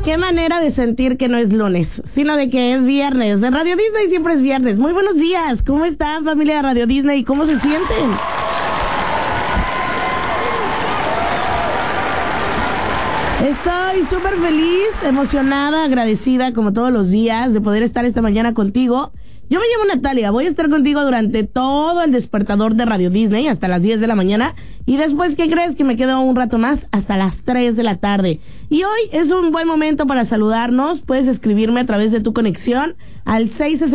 Qué manera de sentir que no es lunes, sino de que es viernes. De Radio Disney siempre es viernes. Muy buenos días. ¿Cómo están, familia de Radio Disney? ¿Cómo se sienten? Estoy súper feliz, emocionada, agradecida como todos los días de poder estar esta mañana contigo. Yo me llamo Natalia, voy a estar contigo durante todo el despertador de Radio Disney hasta las 10 de la mañana y después, ¿qué crees? Que me quedo un rato más hasta las 3 de la tarde. Y hoy es un buen momento para saludarnos, puedes escribirme a través de tu conexión al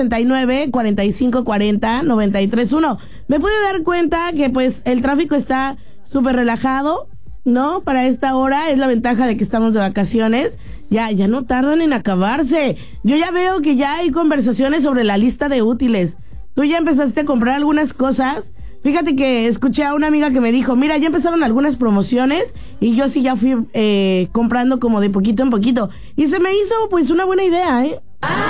669-4540-931. Me pude dar cuenta que pues el tráfico está súper relajado, ¿no? Para esta hora es la ventaja de que estamos de vacaciones. Ya no tardan en acabarse. Yo ya veo que ya hay conversaciones sobre la lista de útiles. Tú ya empezaste a comprar algunas cosas. Fíjate que escuché a una amiga que me dijo, mira, ya empezaron algunas promociones y yo sí ya fui comprando como de poquito en poquito. Y se me hizo pues una buena idea, ¿eh?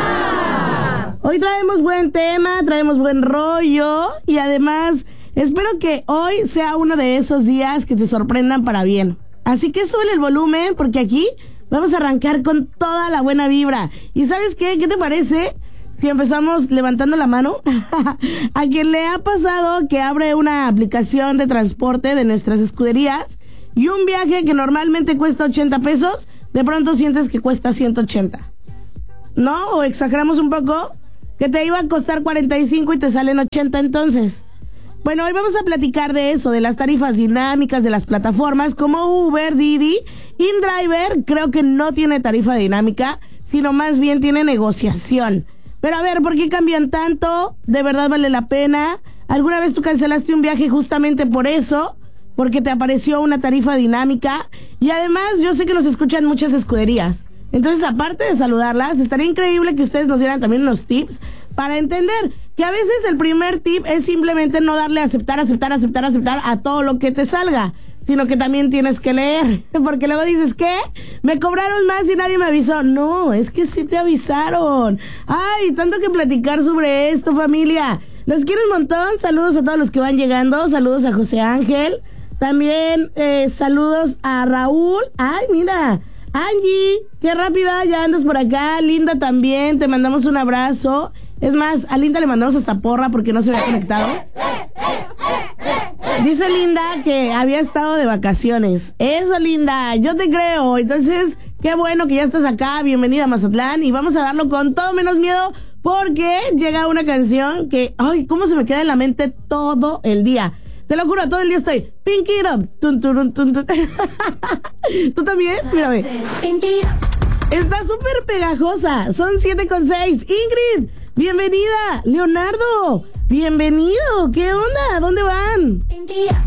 Hoy traemos buen tema, traemos buen rollo y además espero que hoy sea uno de esos días que te sorprendan para bien. Así que sube el volumen porque aquí vamos a arrancar con toda la buena vibra. ¿Y sabes qué? ¿Qué te parece si empezamos levantando la mano? A quien le ha pasado que abre una aplicación de transporte de nuestras escuderías y un viaje que normalmente cuesta 80 pesos, de pronto sientes que cuesta 180. ¿No? ¿O exageramos un poco? Que te iba a costar 45 y te salen 80 entonces. Bueno, hoy vamos a platicar de eso, de las tarifas dinámicas de las plataformas como Uber, Didi. InDriver creo que no tiene tarifa dinámica, sino más bien tiene negociación. Pero a ver, ¿por qué cambian tanto? ¿De verdad vale la pena? ¿Alguna vez tú cancelaste un viaje justamente por eso? Porque te apareció una tarifa dinámica. Y además, yo sé que nos escuchan muchas escuderías. Entonces, aparte de saludarlas, estaría increíble que ustedes nos dieran también unos tips para entender que a veces el primer tip es simplemente no darle a aceptar a todo lo que te salga, sino que también tienes que leer, porque luego dices, ¿qué? ¿Me cobraron más y nadie me avisó? No, es que sí te avisaron. Ay, tanto que platicar sobre esto, familia. Los quiero un montón, saludos a todos los que van llegando, saludos a José Ángel, también saludos a Raúl. Ay, mira, Angie, qué rápida, ya andas por acá. Linda también, te mandamos un abrazo. Es más, a Linda le mandamos hasta porra porque no se había conectado. Dice Linda que había estado de vacaciones. Eso, Linda, yo te creo. Entonces, qué bueno que ya estás acá. Bienvenida a Mazatlán. Y vamos a darlo con todo menos miedo porque llega una canción que, ay, cómo se me queda en la mente todo el día. Te lo juro, todo el día estoy Pink It Up. Tun, turun, tun, tun. ¿Tú también? Mírame. Está súper pegajosa. Son 7:06. Ingrid, bienvenida. Leonardo, bienvenido. ¿Qué onda? ¿Dónde van?